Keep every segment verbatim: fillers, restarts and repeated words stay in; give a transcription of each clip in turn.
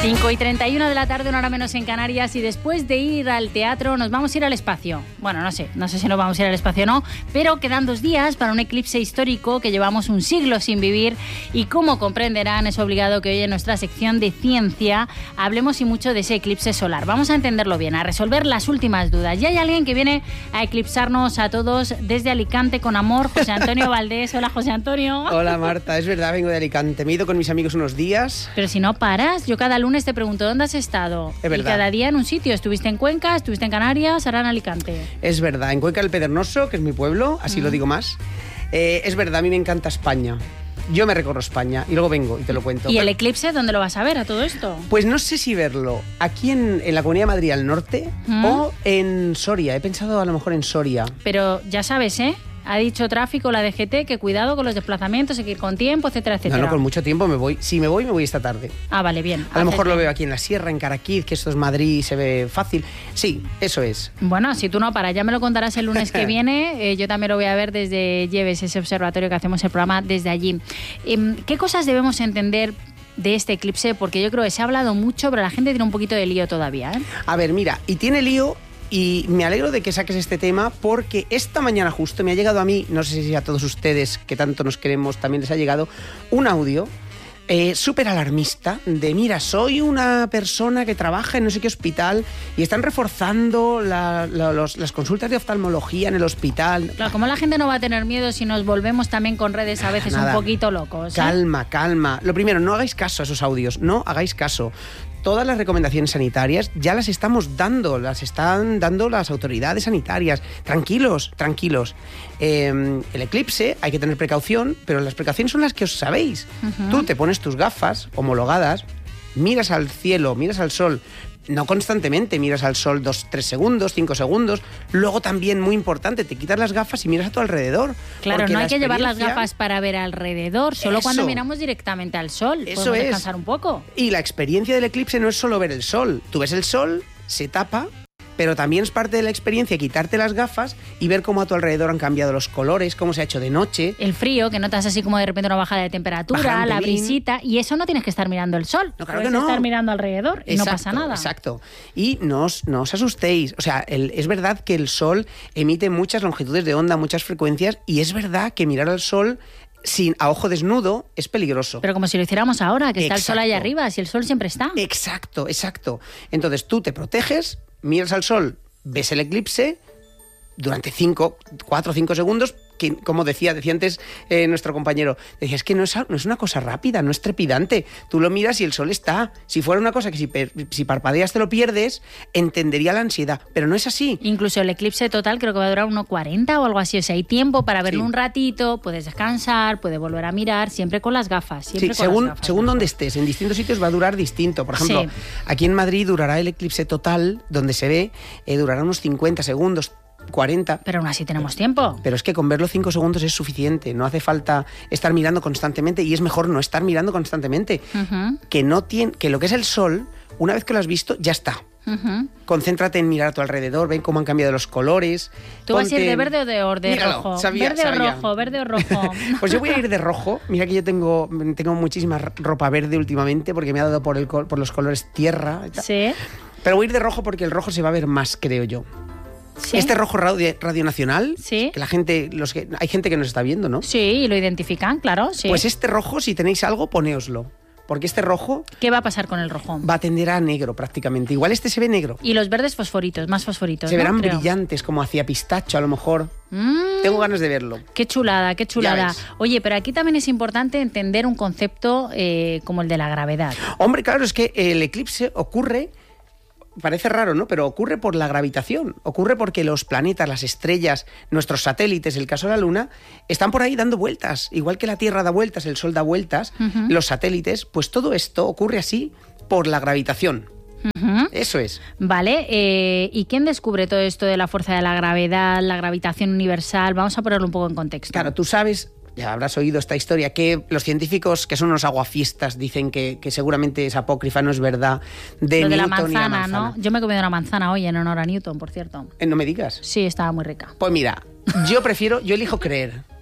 cinco y treinta y una de la tarde, una hora menos en Canarias, y después de ir al teatro nos vamos a ir al espacio. Bueno, no sé, no sé si nos vamos a ir al espacio o no, pero quedan dos días para un eclipse histórico que llevamos un siglo sin vivir y, como comprenderán, es obligado que hoy en nuestra sección de ciencia hablemos y mucho de ese eclipse solar. Vamos a entenderlo bien, a resolver las últimas dudas. Y hay alguien que viene a eclipsarnos a todos desde Alicante con amor, José Antonio Valdés. Hola, José Antonio. Hola, Marta, es verdad, vengo de Alicante. Me he ido con mis amigos unos días. Pero si no paras, yo cada lunes te pregunto ¿dónde has estado? Es verdad. Y cada día en un sitio. Estuviste en Cuenca, estuviste en Canarias, ahora en Alicante. Es verdad, en Cuenca del Pedregoso, que es mi pueblo, así mm. lo digo más. Eh, es verdad, a mí me encanta España. Yo me recorro España y luego vengo y te lo cuento. ¿Y Pero, el eclipse dónde lo vas a ver a todo esto? Pues no sé si verlo aquí en, en la Comunidad de Madrid al norte mm. o en Soria. He pensado a lo mejor en Soria. Pero ya sabes, ¿eh? Ha dicho tráfico la D G T que cuidado con los desplazamientos, hay que ir con tiempo, etcétera, etcétera. No, no, con mucho tiempo me voy. Si me voy, me voy esta tarde. Ah, vale, bien. A lo mejor bien. Lo veo aquí en la sierra, en Caraquiz, que esto es Madrid y se ve fácil. Sí, eso es. Bueno, si tú no paras, ya me lo contarás el lunes que viene. Eh, yo también lo voy a ver desde Lleves, ese observatorio que hacemos el programa desde allí. Eh, ¿Qué cosas debemos entender de este eclipse? Porque yo creo que se ha hablado mucho, pero la gente tiene un poquito de lío todavía, ¿eh? A ver, mira, y tiene lío. Y me alegro de que saques este tema porque esta mañana justo me ha llegado a mí, no sé si a todos ustedes que tanto nos queremos también les ha llegado, un audio eh, súper alarmista de mira, soy una persona que trabaja en no sé qué hospital y están reforzando la, la, los, las consultas de oftalmología en el hospital. Claro, como la gente no va a tener miedo si nos volvemos también con redes a veces Nada. un poquito locos, ¿eh? Calma, calma. Lo primero, no hagáis caso a esos audios, no hagáis caso. Todas las recomendaciones sanitarias ya las estamos dando, las están dando las autoridades sanitarias. Tranquilos, tranquilos. Eh, el eclipse, hay que tener precaución, pero las precauciones son las que os sabéis. Uh-huh. Tú te pones tus gafas homologadas, miras al cielo, miras al sol, no constantemente, miras al sol dos, tres segundos, cinco segundos. Luego también, muy importante, te quitas las gafas y miras a tu alrededor. Claro, no hay que llevar las gafas para ver alrededor, solo eso, cuando miramos directamente al sol. Eso podemos es. descansar un poco. Y la experiencia del eclipse no es solo ver el sol. Tú ves el sol, se tapa, pero también es parte de la experiencia quitarte las gafas y ver cómo a tu alrededor han cambiado los colores, cómo se ha hecho de noche. El frío, que notas así como de repente una bajada de temperatura, la brisita, y eso no tienes que estar mirando el sol. No, claro Puedes que no. estar mirando alrededor y exacto, no pasa nada. Exacto. Y no os, no os asustéis. O sea, el, es verdad que el sol emite muchas longitudes de onda, muchas frecuencias, y es verdad que mirar al sol sin a ojo desnudo es peligroso. Pero como si lo hiciéramos ahora, que exacto. está el sol allá arriba, si el sol siempre está. Exacto, exacto. Entonces tú te proteges, miras al sol, ves el eclipse durante cinco, cuatro o cinco segundos, que, como decía, decía antes eh, nuestro compañero, decía, es que no es, no es una cosa rápida, no es trepidante. Tú lo miras y el sol está. Si fuera una cosa que si, per, si parpadeas te lo pierdes, entendería la ansiedad, pero no es así. Incluso el eclipse total creo que va a durar uno cuarenta o algo así, o sea, hay tiempo para verlo sí. un ratito, puedes descansar, puedes volver a mirar, siempre con las gafas. Siempre sí, con según, las gafas, según donde estés, en distintos sitios va a durar distinto. Por ejemplo, sí. aquí en Madrid durará el eclipse total, donde se ve, eh, durará unos cincuenta segundos, cuarenta. Pero aún así tenemos tiempo. Pero es que con verlo cinco segundos es suficiente. No hace falta estar mirando constantemente y es mejor no estar mirando constantemente. Uh-huh. Que, no tiene, que lo que es el sol, una vez que lo has visto, ya está. Uh-huh. Concéntrate en mirar a tu alrededor, ven cómo han cambiado los colores. ¿Tú Ponte... vas a ir de verde o de, or, de Míralo, rojo? Sabía, verde sabía. o rojo, verde o rojo. Pues yo voy a ir de rojo. Mira que yo tengo, tengo muchísima ropa verde últimamente porque me ha dado por, el, por los colores tierra. Sí. Pero voy a ir de rojo porque el rojo se va a ver más, creo yo. ¿Sí? Este rojo radio, radio nacional, ¿sí? que la gente, los que, hay gente que nos está viendo, ¿no? Sí, y lo identifican, claro, sí. Pues este rojo, si tenéis algo, ponéoslo. Porque este rojo... ¿Qué va a pasar con el rojo? Va a tender a negro prácticamente. Igual este se ve negro. Y los verdes fosforitos, más fosforitos, Se ¿no? verán Creo. brillantes, como hacia pistacho a lo mejor. Mm. Tengo ganas de verlo. Qué chulada, qué chulada. Oye, pero aquí también es importante entender un concepto eh, como el de la gravedad. Hombre, claro, es que el eclipse ocurre... Parece raro, ¿no? Pero ocurre por la gravitación. Ocurre porque los planetas, las estrellas, nuestros satélites, el caso de la Luna, están por ahí dando vueltas. Igual que la Tierra da vueltas, el Sol da vueltas, uh-huh. los satélites, pues todo esto ocurre así por la gravitación. Uh-huh. Eso es. Vale, eh, ¿y quién descubre todo esto de la fuerza de la gravedad, la gravitación universal? Vamos a ponerlo un poco en contexto. Claro, tú sabes... Ya habrás oído esta historia, que los científicos, que son unos aguafiestas, dicen que, que seguramente es apócrifa, no es verdad, de Lo de Newton la manzana, y la manzana. ¿no? Yo me he comido una manzana hoy en honor a Newton, por cierto. Eh, no me digas. Sí, estaba muy rica. Pues mira, yo prefiero, yo elijo creer.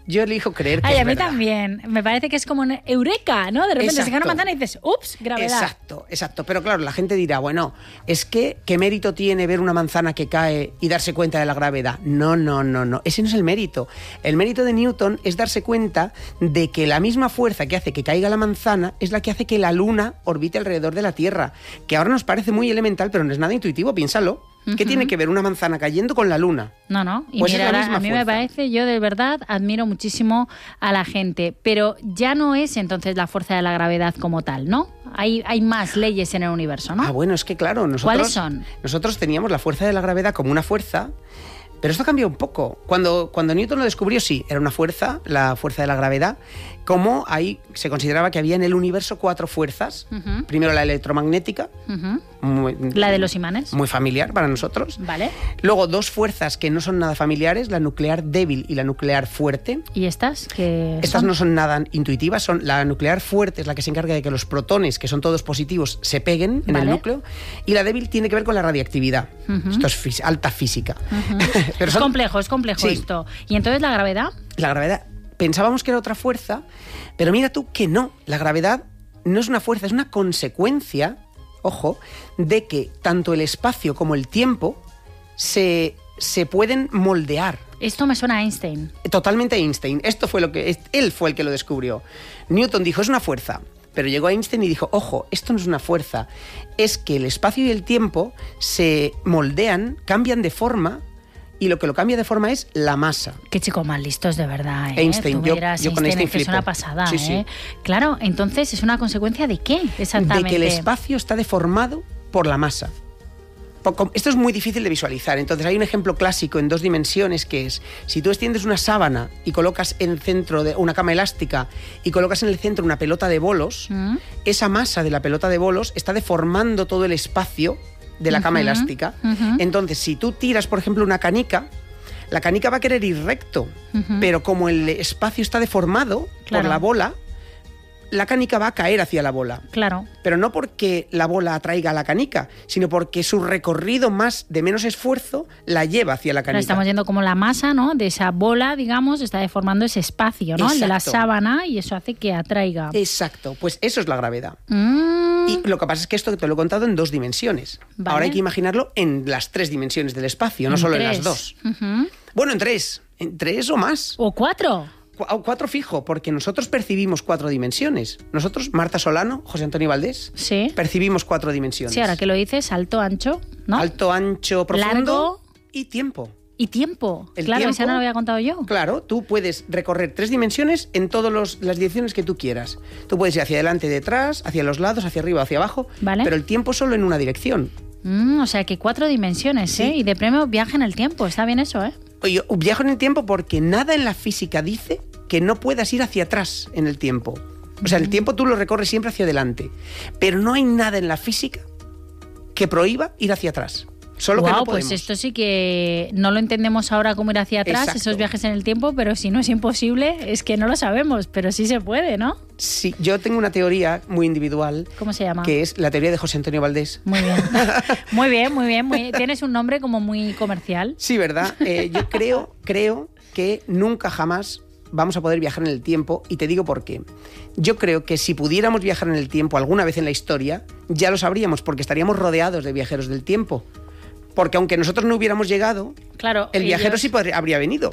yo elijo creer que Ay, es a mí verdad. también. Me parece que es como un eureka, ¿no? De repente se cae una Exacto. manzana y dices, ups, gravedad. Exacto, exacto. Pero claro, la gente dirá, bueno, es que ¿qué mérito tiene ver una manzana que cae y darse cuenta de la gravedad? No, no, no, no. Ese no es el mérito. El mérito de Newton es darse cuenta de que la misma fuerza que hace que caiga la manzana es la que hace que la Luna orbite alrededor de la Tierra. Que ahora nos parece muy elemental, pero no es nada intuitivo, piénsalo. ¿Qué Ujú. tiene que ver una manzana cayendo con la Luna? No, no. Y Pues es mira, la ahora, misma a mí me fuerza. parece, yo de verdad admiro muchísimo a la gente, pero ya no es entonces la fuerza de la gravedad como tal, ¿no? Hay, hay más leyes en el universo, ¿no? Ah, bueno, es que claro, nosotros, ¿Cuáles son? nosotros teníamos la fuerza de la gravedad como una fuerza, pero esto cambió un poco. Cuando, cuando Newton lo descubrió, sí, era una fuerza, la fuerza de la gravedad, como ahí se consideraba que había en el universo cuatro fuerzas. Ujú. Primero la electromagnética, Ujú. muy, La de los imanes. muy familiar para nosotros. Vale. Luego dos fuerzas que no son nada familiares, la nuclear débil y la nuclear fuerte. ¿Y estas? Que Estas no son nada intuitivas, son la nuclear fuerte es la que se encarga de que los protones, que son todos positivos, se peguen en Vale. el núcleo, y la débil tiene que ver con la radiactividad. Ujú. Esto es fis- alta física. Ujú. Pero Es son- complejo, es complejo Sí. esto. ¿Y entonces la gravedad? La gravedad, pensábamos que era otra fuerza, pero mira tú que no, la gravedad no es una fuerza, es una consecuencia, ojo, de que tanto el espacio como el tiempo se, se pueden moldear. Esto me suena a Einstein. Totalmente Einstein. Esto fue lo que es- él fue el que lo descubrió. Newton dijo, es una fuerza. Pero llegó Einstein y dijo, ojo, esto no es una fuerza, es que el espacio y el tiempo se moldean, cambian de forma, y lo que lo cambia de forma es la masa. Qué chicos más listos, de verdad, ¿eh? Einstein, Tú yo- miras yo con Einstein es que es flipo. una pasada, Sí, sí. ¿eh? Claro, entonces es una consecuencia de qué, exactamente. De que el espacio está deformado por la masa. Po- com- Esto es muy difícil de visualizar. Entonces hay un ejemplo clásico en dos dimensiones que es, si tú extiendes una sábana y colocas en el centro de una cama elástica y colocas en el centro una pelota de bolos, ¿Mm? esa masa de la pelota de bolos está deformando todo el espacio de la cama Ujú, elástica. ujú. Entonces, si tú tiras, por ejemplo, una canica, la canica va a querer ir recto, Ujú. pero como el espacio está deformado Claro. por la bola, la canica va a caer hacia la bola. Claro. Pero no porque la bola atraiga a la canica, sino porque su recorrido más de menos esfuerzo la lleva hacia la Pero canica. estamos yendo como la masa, ¿no? De esa bola, digamos, está deformando ese espacio, ¿no? El de la Exacto. sábana, y eso hace que atraiga. Exacto, pues eso es la gravedad. Mm. Y lo que pasa es que esto te lo he contado en dos dimensiones. Vale. Ahora hay que imaginarlo en las tres dimensiones del espacio, no En solo tres. en las dos. Ujú. Bueno, en tres, en tres o más. O cuatro. Cu- o cuatro fijo, porque nosotros percibimos cuatro dimensiones. Nosotros, Marta Solano, José Antonio Valdés, Sí. percibimos cuatro dimensiones. Sí, ahora que lo dices, alto, ancho, ¿no? Alto, ancho, profundo Largo. y tiempo. Y tiempo. El claro, tiempo- eso no lo había contado yo. Claro, tú puedes recorrer tres dimensiones en todas las direcciones que tú quieras. Tú puedes ir hacia adelante, detrás, hacia los lados, hacia arriba, hacia abajo, Vale. pero el tiempo solo en una dirección. Mm, o sea que cuatro dimensiones, Sí. ¿eh? Y de premio viaje en el tiempo. Está bien eso, ¿eh? Yo viajo en el tiempo porque nada en la física dice que no puedas ir hacia atrás en el tiempo. O sea, el tiempo tú lo recorres siempre hacia adelante, pero no hay nada en la física que prohíba ir hacia atrás. Solo que Guau, no podemos. pues esto sí que no lo entendemos ahora cómo ir hacia atrás, Exacto. esos viajes en el tiempo, pero si no es imposible, es que no lo sabemos, pero sí se puede, ¿no? Sí, yo tengo una teoría muy individual ¿Cómo se llama? que es la teoría de José Antonio Valdés. Muy bien. Muy bien, muy bien. Muy... Tienes un nombre como muy comercial. Sí, ¿verdad? Eh, yo creo, creo que nunca jamás vamos a poder viajar en el tiempo, y te digo por qué. Yo creo que si pudiéramos viajar en el tiempo alguna vez en la historia, ya lo sabríamos, porque estaríamos rodeados de viajeros del tiempo. Porque aunque nosotros no hubiéramos llegado, Claro. el viajero ellos- sí podría- habría venido.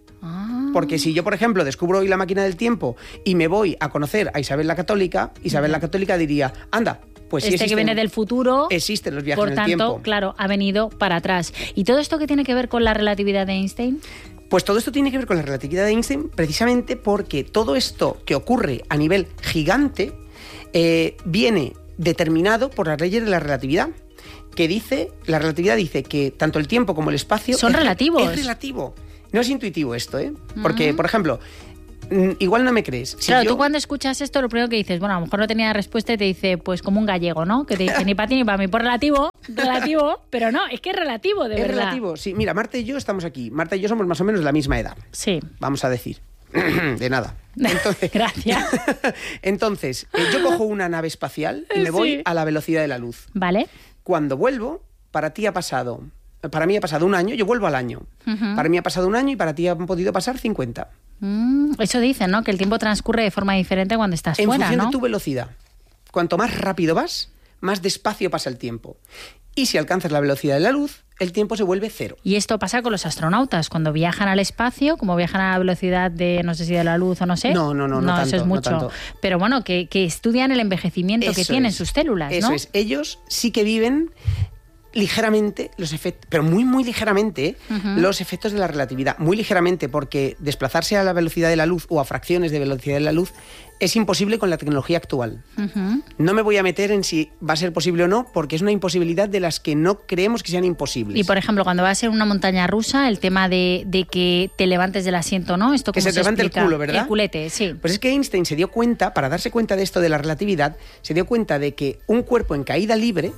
Ah. Porque si yo, por ejemplo, descubro hoy la máquina del tiempo y me voy a conocer a Isabel la Católica, Isabel la Católica diría, anda, pues sí este que existen- viene del futuro, existen los viajes por en el tanto, tiempo. claro, ha venido para atrás. ¿Y todo esto qué tiene que ver con la relatividad de Einstein? Pues todo esto tiene que ver con la relatividad de Einstein, precisamente porque todo esto que ocurre a nivel gigante eh, viene determinado por las leyes de la relatividad, que dice, la relatividad dice que tanto el tiempo como el espacio Son es, relativos. Es relativo. No es intuitivo esto, ¿eh? Porque, por ejemplo, mm, igual no me crees. Si Claro, yo- tú cuando escuchas esto, lo primero que dices, bueno, a lo mejor no tenía respuesta y te dice, pues como un gallego, ¿no? Que te dice ni para ti ni para mí, por relativo, relativo, pero no, es que es relativo, de es verdad. relativo. Sí, mira, Marta y yo estamos aquí. Marta y yo somos más o menos de la misma edad, Sí. vamos a decir. De nada. Entonces, Gracias. Entonces, eh, yo cojo una nave espacial y me Sí. voy a la velocidad de la luz. ¿Vale? Cuando vuelvo, para ti ha pasado, para mí ha pasado un año, yo vuelvo al año. Ujú. Para mí ha pasado un año y para ti han podido pasar cincuenta. Mm, eso dicen, ¿no? Que el tiempo transcurre de forma diferente cuando estás en fuera, función ¿no? de tu velocidad. Cuanto más rápido vas, más despacio pasa el tiempo. Y si alcanzas la velocidad de la luz, el tiempo se vuelve cero. Y esto pasa con los astronautas, cuando viajan al espacio, como viajan a la velocidad de, no sé si de la luz o no sé. No, no, no, no, no eso tanto, es mucho. No tanto. Pero bueno, que, que estudian el envejecimiento eso que tienen es, sus células, eso ¿no? es. Ellos sí que viven ligeramente los efectos, pero muy, muy ligeramente, ¿eh? uh-huh. los efectos de la relatividad. Muy ligeramente, porque desplazarse a la velocidad de la luz o a fracciones de velocidad de la luz es imposible con la tecnología actual. Uh-huh. No me voy a meter en si va a ser posible o no, porque es una imposibilidad de las que no creemos que sean imposibles. Y, por ejemplo, cuando vas en una montaña rusa, el tema de, de que te levantes del asiento, ¿no? Esto que se te levante el culo, ¿verdad? El culete, sí. Pues es que Einstein se dio cuenta, para darse cuenta de esto de la relatividad, se dio cuenta de que un cuerpo en caída libre,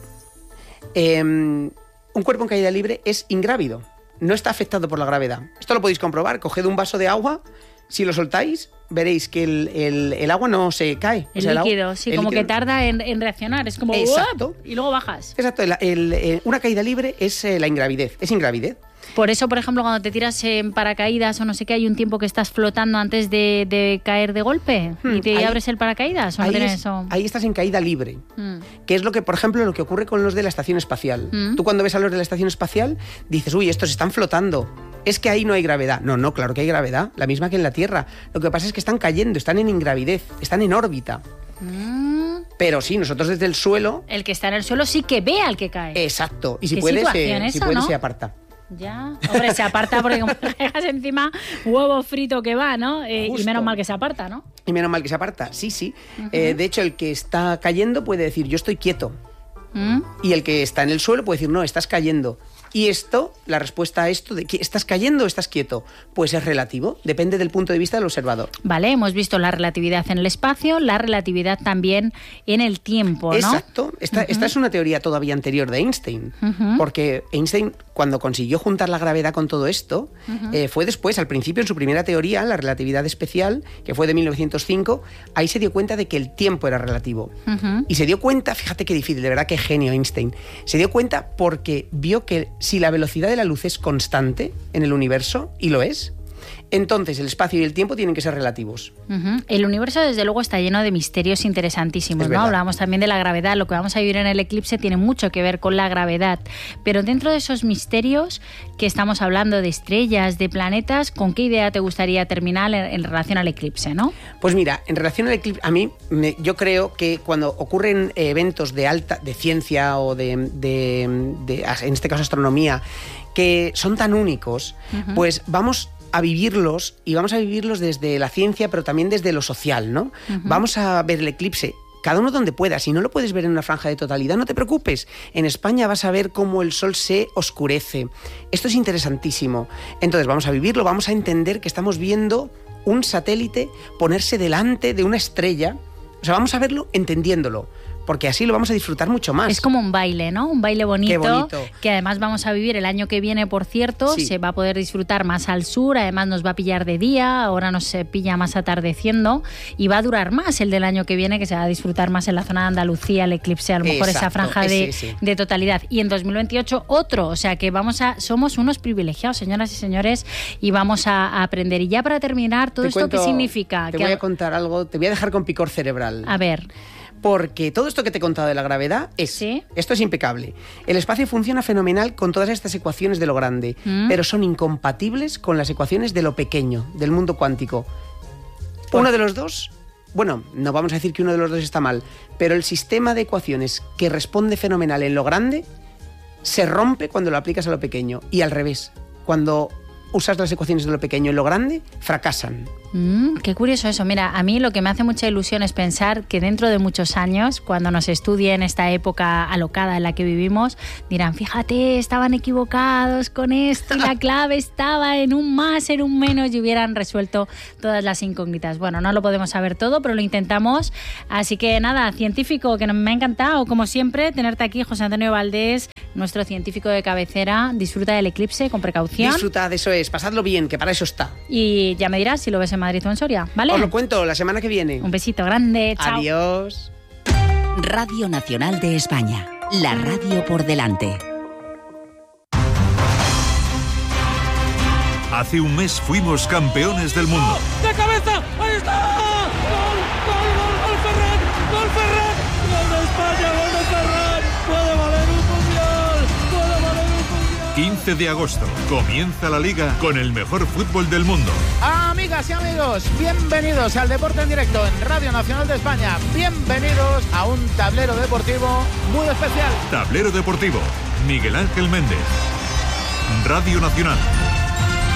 eh, un cuerpo en caída libre es ingrávido, no está afectado por la gravedad. Esto lo podéis comprobar, coged un vaso de agua, si lo soltáis, veréis que el, el, el agua no se cae. El o sea, líquido, el agua, sí, el como líquido. que tarda en, en reaccionar, es como exacto. Y luego bajas. Exacto, el, el, el, una caída libre es eh, la ingravidez, es ingravidez. Por eso, por ejemplo, cuando te tiras en paracaídas o no sé qué, hay un tiempo que estás flotando antes de, de caer de golpe hmm, y te ahí, abres el paracaídas, ¿o no tienes es, eso? Ahí estás en caída libre, hmm. que es lo que, por ejemplo, lo que ocurre con los de la estación espacial. Hmm. Tú cuando ves a los de la estación espacial dices, uy, estos están flotando. Es que ahí no hay gravedad. No, no, claro que hay gravedad, la misma que en la Tierra. Lo que pasa es que están cayendo, están en ingravidez, están en órbita. Mm. Pero sí, nosotros desde el suelo... El que está en el suelo sí que ve al que cae. Exacto. Y si puede, se, esa, si puede ¿no? se aparta. Ya, hombre, se aparta porque como le dejas encima huevo frito que va, ¿no? Eh, y menos mal que se aparta, ¿no? Y menos mal que se aparta, sí, sí. Uh-huh. Eh, de hecho, el que está cayendo puede decir, yo estoy quieto. ¿Mm? Y el que está en el suelo puede decir, no, estás cayendo. Y esto, la respuesta a esto de que estás cayendo o estás quieto, pues es relativo, depende del punto de vista del observador. Vale, hemos visto la relatividad en el espacio, la relatividad también en el tiempo, ¿no? Exacto, esta, uh-huh. esta es una teoría todavía anterior de Einstein, uh-huh. porque Einstein, cuando consiguió juntar la gravedad con todo esto, uh-huh. eh, fue después, al principio, en su primera teoría, la relatividad especial, que fue de mil novecientos cinco, ahí se dio cuenta de que el tiempo era relativo. Uh-huh. Y se dio cuenta, fíjate qué difícil, de verdad qué genio Einstein, se dio cuenta porque vio que si la velocidad de la luz es constante en el universo, y lo es, entonces el espacio y el tiempo tienen que ser relativos. Uh-huh. El universo, desde luego, está lleno de misterios interesantísimos, ¿no? Hablábamos también de la gravedad. Lo que vamos a vivir en el eclipse tiene mucho que ver con la gravedad. Pero dentro de esos misterios que estamos hablando, de estrellas, de planetas, ¿con qué idea te gustaría terminar en, en relación al eclipse, no? Pues mira, en relación al eclipse, a mí, me, yo creo que cuando ocurren eventos de alta, de ciencia o de, de, de en este caso astronomía, que son tan únicos, uh-huh. pues vamos a vivirlos, y vamos a vivirlos desde la ciencia, pero también desde lo social, ¿no? Uh-huh. Vamos a ver el eclipse, cada uno donde pueda. Si no lo puedes ver en una franja de totalidad, no te preocupes. En España vas a ver cómo el sol se oscurece. Esto es interesantísimo. Entonces vamos a vivirlo, vamos a entender que estamos viendo un satélite ponerse delante de una estrella. O sea, vamos a verlo entendiéndolo, porque así lo vamos a disfrutar mucho más. Es como un baile, ¿no? Un baile bonito, Qué bonito. Que además vamos a vivir el año que viene, por cierto. Sí. Se va a poder disfrutar más al sur, además nos va a pillar de día, ahora nos pilla más atardeciendo, y va a durar más el del año que viene, que se va a disfrutar más en la zona de Andalucía, el eclipse, a lo mejor Exacto, esa franja de, ese. de totalidad. Y en dos mil veintiocho otro, o sea que vamos a somos unos privilegiados, señoras y señores, y vamos a, a aprender. Y ya para terminar, ¿todo te esto cuento, qué significa? Te que voy a contar algo, te voy a dejar con picor cerebral. A ver... Porque todo esto que te he contado de la gravedad es... ¿Sí? Esto es impecable. El espacio funciona fenomenal con todas estas ecuaciones de lo grande, ¿Mm? pero son incompatibles con las ecuaciones de lo pequeño, del mundo cuántico. ¿Por? Uno de los dos... Bueno, no vamos a decir que uno de los dos está mal, pero el sistema de ecuaciones que responde fenomenal en lo grande se rompe cuando lo aplicas a lo pequeño. Y al revés, cuando usas las ecuaciones de lo pequeño en lo grande, fracasan. Mm, qué curioso eso. Mira, a mí lo que me hace mucha ilusión es pensar que dentro de muchos años, cuando nos estudien esta época alocada en la que vivimos, dirán, fíjate, estaban equivocados con esto y la clave estaba en un más, en un menos, y hubieran resuelto todas las incógnitas. Bueno, no lo podemos saber todo, pero lo intentamos. Así que nada, científico, que me ha encantado, como siempre, tenerte aquí, José Antonio Valdés, nuestro científico de cabecera. Disfruta del eclipse con precaución. Disfrutad, eso es, pasadlo bien, que para eso está. Y ya me dirás si lo ves en Madrid o en Soria, ¿vale? Os lo cuento la semana que viene. Un besito grande, chao. Adiós. Radio Nacional de España, la radio por delante. Hace un mes fuimos campeones del mundo. ¡De cabeza! ¡Ahí está! ¡Gol, gol, gol, gol Ferran! ¡Gol Ferran! ¡Gol de España, gol de Ferran! ¡Puede valer un mundial! ¡Puede valer un mundial! quince de agosto. Comienza la Liga con el mejor fútbol del mundo. Amigas y amigos, bienvenidos al Deporte en Directo en Radio Nacional de España. Bienvenidos a un tablero deportivo muy especial. Tablero deportivo. Miguel Ángel Méndez. Radio Nacional.